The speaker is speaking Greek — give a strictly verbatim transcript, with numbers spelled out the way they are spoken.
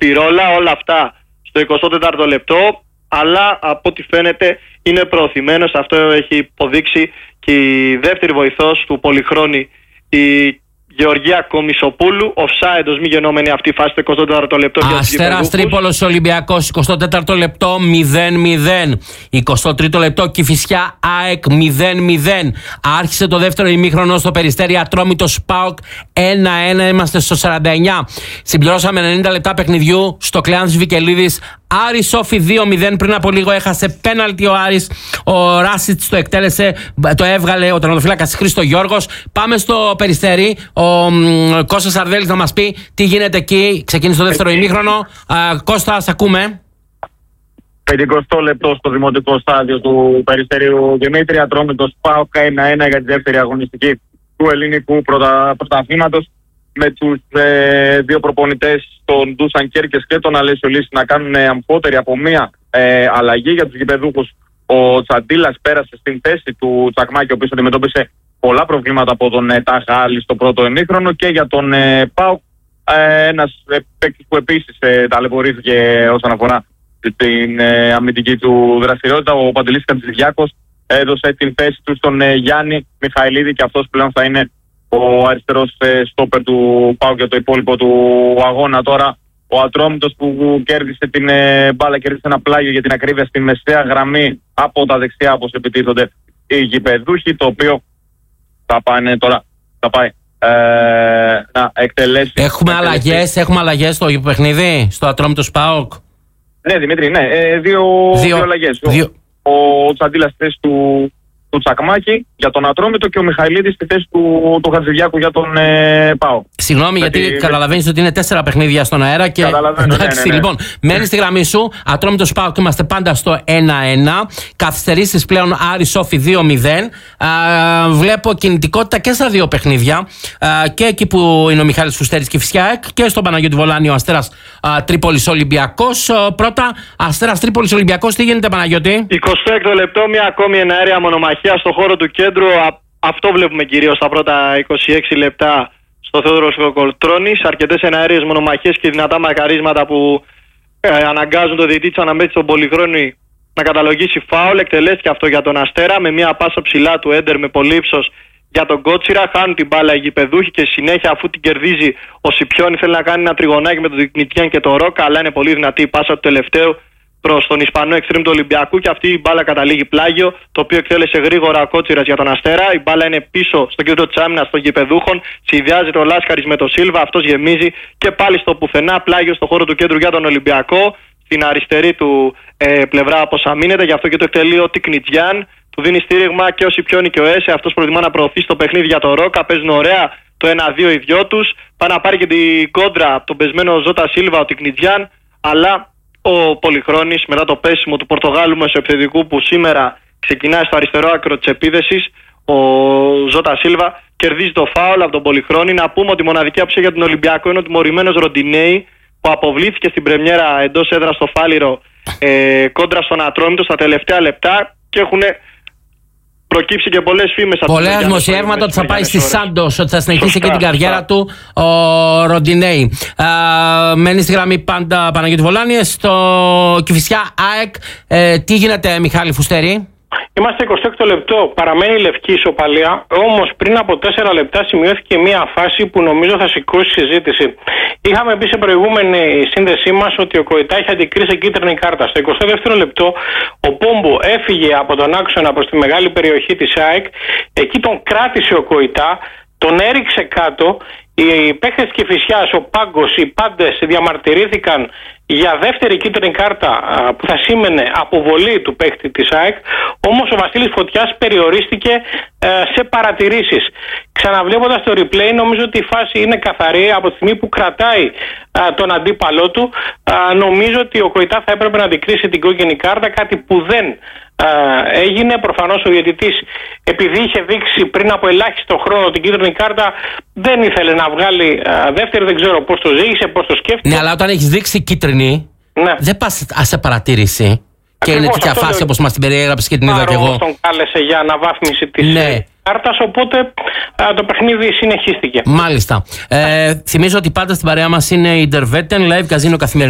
πυρόλα, όλα αυτά στο εικοστό τέταρτο λεπτό, αλλά από ό,τι φαίνεται είναι προωθημένος. Αυτό έχει υποδείξει και η δεύτερη βοηθός του Πολυχρόνη, η Γεωργία Κομισοπούλου. Offside ως μη γενόμενη αυτή η φάση στο εικοστό τέταρτο λεπτό. Αστέρας Τρίπολος Ολυμπιακός, εικοστό τέταρτο λεπτό μηδέν μηδέν. εικοστό τρίτο λεπτό Κηφισιά ΑΕΚ μηδέν μηδέν. Άρχισε το δεύτερο ημίχρονο στο Περιστέρι Ατρόμητος ΠΑΟΚ ένα ένα. Είμαστε στο σαράντα εννιά. Συμπληρώσαμε ενενήντα λεπτά παιχνιδιού στο Κλεάνθης Βικελίδης. Άρης Σόφι δύο μηδέν. Πριν από λίγο έχασε πέναλτι ο Άρης. Ο Ράσιτς το εκτέλεσε, το έβγαλε ο τερματοφύλακας Χρήστο Γιώργος. Πάμε στο Περιστέρι. Ο μ, Κώστας Αρδέλης θα μας πει τι γίνεται εκεί. Ξεκίνησε το δεύτερο ημίχρονο. Α, Κώστα, σας ακούμε. πενηκοστό λεπτό στο δημοτικό στάδιο του Περιστερίου Δημήτρη Ατρόμητος ΠΑΟΚ ένα ένα για τη δεύτερη αγωνιστική του ελληνικού πρωτα, πρωταθλήματος, με τους ε, δύο προπονητές, τον Ντούσαν Κέρκες και τον Αλέσιο Λύση, να κάνουν ε, αμφότερη από μία ε, αλλαγή. Για τους γηπεδούχους, ο Τσαντίλας πέρασε στην θέση του Τσακμάκη, ο οποίος αντιμετώπισε πολλά προβλήματα από τον ε, Ταχάλη στο πρώτο ημίχρονο. Και για τον ε, ΠΑΟΚ, ε, ένας ε, παίκτης που επίσης ε, ταλαιπωρήθηκε όσον αφορά την ε, αμυντική του δραστηριότητα, ο Παντελής Κατζηδιάκος, έδωσε την θέση του στον ε, Γιάννη Μιχαηλίδη, και αυτός πλέον θα είναι ο αριστερός ε, στόπερ του ΠΑΟΚ για το υπόλοιπο του αγώνα. Τώρα ο Ατρόμητος που κέρδισε την ε, μπάλα, κέρδισε ένα πλάγιο για την ακρίβεια στη μεσαία γραμμή από τα δεξιά, όπως επιτίθονται οι γηπεδούχοι, το οποίο θα πάνε τώρα, θα πάει ε, να εκτελέσει. Έχουμε αλλαγές, έχουμε αλλαγές στο παιχνίδι, στο Ατρόμητος ΠΑΟΚ. Ναι, Δημήτρη, ναι, ε, δύο, δύο, δύο αλλαγές. Δύο. Ο, ο Τσαντίλας στη θέση του, του Τσακμάκη για τον Ατρόμητο και ο Μιχαηλίδης στη θέση του, του Χατζηδιάκου για τον ε, ΠΑΟΚ. Συγγνώμη, γιατί με... καταλαβαίνεις ότι είναι τέσσερα παιχνίδια στον αέρα και. Καταλαβαίνω, εντάξει, ναι, ναι, ναι. Λοιπόν, μένει στη γραμμή σου. Ατρόμητος ΠΑΟΚ, είμαστε πάντα στο ένα ένα. Καθυστερήσεις πλέον Άρης Σόφι δύο μηδέν. Α, βλέπω κινητικότητα και στα δύο παιχνίδια. Α, και εκεί που είναι ο Μιχάλης Φουστέρης Κηφισιά και στον Παναγιώτη Βολάνη ο Αστέρας Τρίπολης Ολυμπιακός. Πρώτα, Αστέρας Τρίπολης Ολυμπιακός, τι γίνεται, Παναγιώτη? εικοστό έκτο λεπτό, μια ακόμη εναέρια μονομαχία στο χώρο του κέντρου. Αυτό βλέπουμε κυρίως στα πρώτα είκοσι έξι λεπτά στο Θεόδωρος Κολτρώνης. Αρκετές εναέριες μονομαχίες και δυνατά μακαρίσματα που ε, αναγκάζουν το διαιτητή της αναμέτρησης τον Πολυχρόνη να καταλογίσει φάουλ. Εκτελέστηκε αυτό για τον Αστέρα με μια πάσα ψηλά του Έντερ με πολύ ύψος για τον Κότσιρα. Χάνουν την μπάλα οι γηπεδούχοι και συνέχεια, αφού την κερδίζει ο Σιπιώνη, θέλει να κάνει ένα τριγωνάκι με τον Δικνιτιάν και τον Ρόκα, αλλά είναι πολύ δυνατή η πάσα του τελευταίου προς τον Ισπανό εξτρίμ του Ολυμπιακού και αυτή η μπάλα καταλήγει πλάγιο, το οποίο εκτέλεσε γρήγορα ο Κότσιρας για τον Αστέρα. Η μπάλα είναι πίσω στο κέντρο της άμυνας των γηπεδούχων. Συνδυάζεται ο Λάσκαρης με τον Σίλβα, αυτός γεμίζει και πάλι στο πουθενά, πλάγιο στο χώρο του κέντρου για τον Ολυμπιακό. Στην αριστερή του ε, πλευρά αποσαμείνεται, γι' αυτό και το εκτελεί ο Τικνιτζιάν. Του δίνει στήριγμα και ο Σιπιώνη και ο Έσε. Αυτός προτιμά να προωθήσει το παιχνίδι για τον Ρόκα. Παίζουν ωραία το ένα δύο οι δυο τους. Πάει να πάρει και την κόντρα από τον πεσμένο Ζώτα Σίλβα, ο Τικνιτζιάν, αλλά ο Πολυχρόνης, μετά το πέσιμο του Πορτογάλου μεσοεπιθετικού που σήμερα ξεκινάει στο αριστερό άκρο της επίδεσης, ο Ζώτα Σίλβα κερδίζει το φάουλ από τον Πολυχρόνη. Να πούμε ότι η μοναδική άποψη για τον Ολυμπιακό είναι ο τιμωρημένος Ροντινέη, που αποβλήθηκε στην πρεμιέρα εντός έδρας στο Φάληρο ε, κόντρα στον Ατρόμητο στα τελευταία λεπτά, και έχουν προκύψει και πολλές φήμες. Πολλά δημοσιεύματα ότι θα πάει στη Σάντος, ότι θα συνεχίσει σωστά, και την καριέρα σωστά. του ο Ροντινέη. Μένει στη γραμμή πάντα Παναγιώτη Βολάνη. Στο Κηφισιά ΑΕΚ, ε, τι γίνεται, Μιχάλη Φουστέρη? Είμαστε εικοστό έκτο λεπτό, παραμένει λευκή ισοπαλία, όμως πριν από τέσσερα λεπτά σημειώθηκε μια φάση που νομίζω θα σηκώσει συζήτηση. Είχαμε πει σε προηγούμενη σύνδεσή μας ότι ο Κοϊτά είχε αντικρίσει κίτρινη κάρτα. Στο εικοστό δεύτερο λεπτό ο Πόμπο έφυγε από τον άξονα προς τη μεγάλη περιοχή της ΑΕΚ, εκεί τον κράτησε ο Κοϊτά, τον έριξε κάτω. Οι παίκτες της Κηφισιάς, ο Πάγκος, οι πάντες διαμαρτυρήθηκαν για δεύτερη κίτρινη κάρτα που θα σήμαινε αποβολή του παίκτη της ΑΕΚ, όμως ο Βασίλης Φωτιάς περιορίστηκε σε παρατηρήσεις. Ξαναβλέποντας το replay, νομίζω ότι η φάση είναι καθαρή από τη στιγμή που κρατάει τον αντίπαλό του. Νομίζω ότι ο Κοϊτά θα έπρεπε να αντικρίσει την κόκκινη κάρτα, κάτι που δεν έγινε. Προφανώς ο διαιτητής, επειδή είχε δείξει πριν από ελάχιστο χρόνο την κίτρινη κάρτα, δεν ήθελε να βγάλει δεύτερη. Δεν ξέρω πώς το ζήγησε, πώς το σκέφτηκε. Ναι, αλλά όταν έχεις δείξει κίτρινη, ναι, δεν πας σε παρατήρηση. Ακριβώς, και είναι τέτοια φάση λέω... όπως μας την περιέγραψες και την είδα κι εγώ. Τον κάλεσε για αναβάθμιση της ναι. κάρτας, οπότε α, το παιχνίδι συνεχίστηκε. Μάλιστα. Ε, θυμίζω ότι πάντα στην παρέα μας είναι η Intervetten Live Casino καθημερινή.